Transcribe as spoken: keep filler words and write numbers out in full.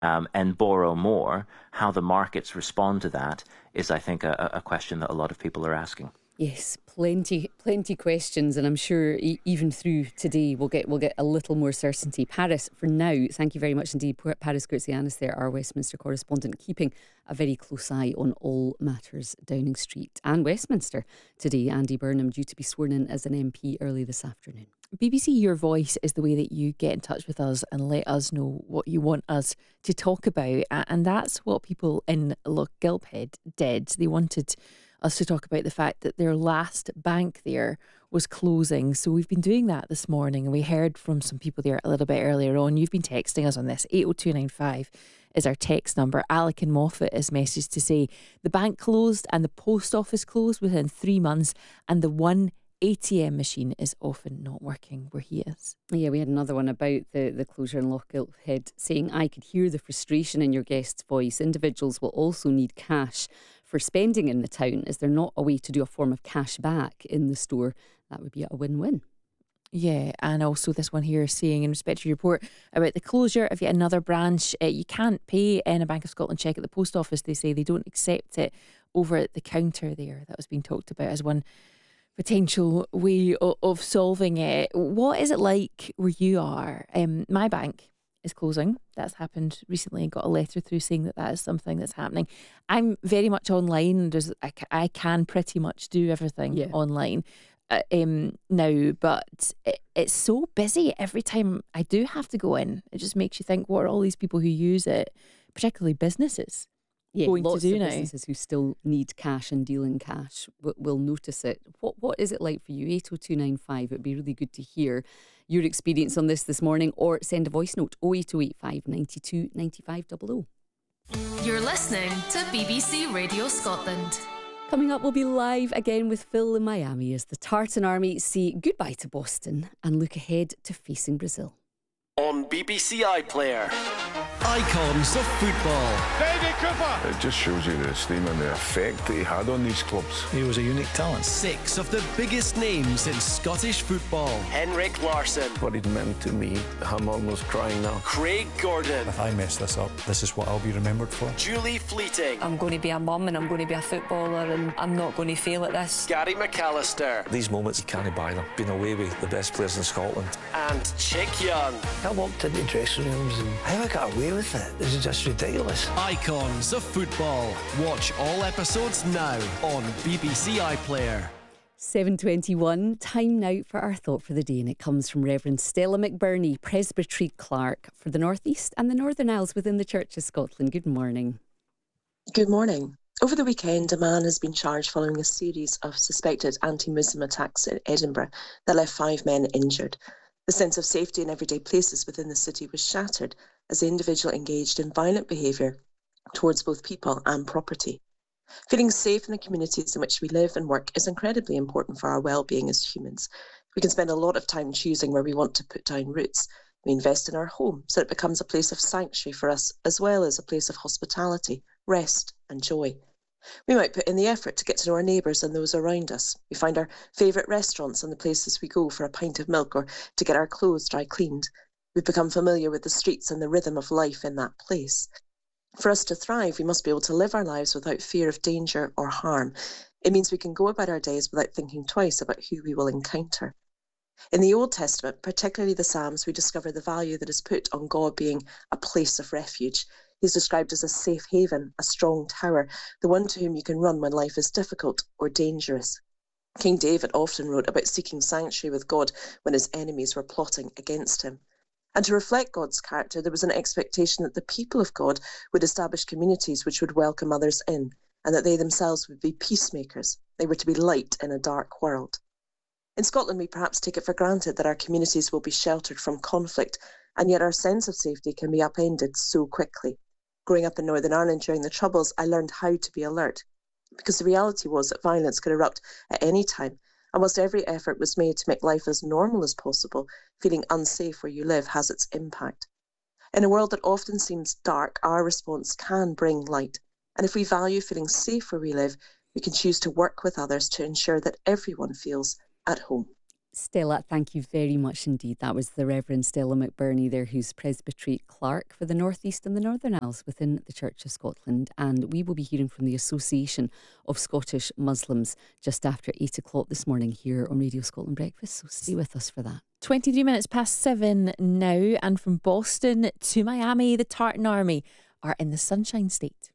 um, and borrow more, how the markets respond to that is, I think, a, a question that a lot of people are asking. Yes, plenty, plenty questions, and I'm sure e- even through today we'll get we'll get a little more certainty. Paris, for now, thank you very much indeed. Paris Gritzianis there, our Westminster correspondent, keeping a very close eye on all matters Downing Street and Westminster today. Andy Burnham due to be sworn in as an M P early this afternoon. B B C Your Voice is the way that you get in touch with us and let us know what you want us to talk about, and that's what people in Loch Gilphead did. They wanted us to talk about the fact that their last bank there was closing. So we've been doing that this morning, and we heard from some people there a little bit earlier on. You've been texting us on this. eight oh two nine five is our text number. Alec in Moffat is messaged to say the bank closed and the post office closed within three months, and the one A T M machine is often not working where he is. Yeah, we had another one about the, the closure in Loch Gilphead saying, I could hear the frustration in your guest's voice. Individuals will also need cash for spending in the town. Is there not a way to do a form of cash back in the store? That would be a win-win. Yeah, and also this one here saying, in respect to your report about the closure of yet another branch, uh, you can't pay in a Bank of Scotland cheque at the post office. They say they don't accept it over at the counter there. That was being talked about as one potential way of, of solving it. What is it like where you are? Um, my bank is closing. That's happened recently. I got a letter through saying that that is something that's happening. I'm very much online. There's, I, I can pretty much do everything yeah. online uh, um, now, but it, it's so busy every time I do have to go in. It just makes you think, what are all these people who use it, particularly businesses, yeah, going lots to do of now? Businesses who still need cash and deal in cash will, will notice it. What What is it like for you? eight oh two nine five. It'd be really good to hear your experience on this this morning, or send a voice note oh eight oh eight five nine two nine five double oh. You're listening to B B C Radio Scotland. Coming up, we'll be live again with Phil in Miami as the Tartan Army say goodbye to Boston and look ahead to facing Brazil. On B B C iPlayer. Icons of football. David Cooper. It just shows you the esteem and the effect that he had on these clubs. He was a unique talent. Six of the biggest names in Scottish football. Henrik Larsson. What it meant to me, I'm almost crying now. Craig Gordon. If I mess this up, this is what I'll be remembered for. Julie Fleeting. I'm going to be a mum and I'm going to be a footballer and I'm not going to fail at this. Gary McAllister. These moments, you can't buy them. Been away with the best players in Scotland. And Chick Young. I walked into dressing rooms and how I got away with it. This is just ridiculous. Icons of football. Watch all episodes now on B B C iPlayer. seven twenty-one, time now for our thought for the day, and it comes from Reverend Stella McBurney, Presbytery Clerk for the North East and the Northern Isles within the Church of Scotland. Good morning. Good morning. Over the weekend, a man has been charged following a series of suspected anti-Muslim attacks in Edinburgh that left five men injured. The sense of safety in everyday places within the city was shattered as the individual engaged in violent behaviour towards both people and property. Feeling safe in the communities in which we live and work is incredibly important for our well-being as humans. We can spend a lot of time choosing where we want to put down roots. We invest in our home so it becomes a place of sanctuary for us, as well as a place of hospitality, rest and joy. We might put in the effort to get to know our neighbours and those around us. We find our favourite restaurants and the places we go for a pint of milk or to get our clothes dry cleaned. We've become familiar with the streets and the rhythm of life in that place. For us to thrive, we must be able to live our lives without fear of danger or harm. It means we can go about our days without thinking twice about who we will encounter. In the Old Testament, particularly the Psalms, we discover the value that is put on God being a place of refuge. He's described as a safe haven, a strong tower, the one to whom you can run when life is difficult or dangerous. King David often wrote about seeking sanctuary with God when his enemies were plotting against him. And to reflect God's character, there was an expectation that the people of God would establish communities which would welcome others in, and that they themselves would be peacemakers. They were to be light in a dark world. In Scotland, we perhaps take it for granted that our communities will be sheltered from conflict, and yet our sense of safety can be upended so quickly. Growing up in Northern Ireland during the Troubles, I learned how to be alert, because the reality was that violence could erupt at any time, and whilst every effort was made to make life as normal as possible, feeling unsafe where you live has its impact. In a world that often seems dark, our response can bring light, and if we value feeling safe where we live, we can choose to work with others to ensure that everyone feels at home. Stella, thank you very much indeed. That was the Reverend Stella McBurney there, who's Presbytery Clerk for the North East and the Northern Isles within the Church of Scotland. And we will be hearing from the Association of Scottish Muslims just after eight o'clock this morning here on Radio Scotland Breakfast. So stay with us for that. twenty-three minutes past seven now. And from Boston to Miami, the Tartan Army are in the Sunshine State.